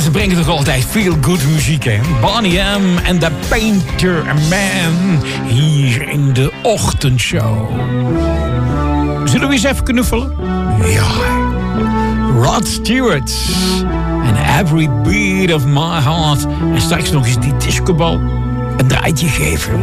ze brengen toch altijd feel-good muziek, hè? Boney M en The Painter Man hier in de ochtendshow. Zullen we eens even knuffelen? Ja. Rod Stewart en Every Beat of My Heart. En straks nog eens die discobal een draaitje geven.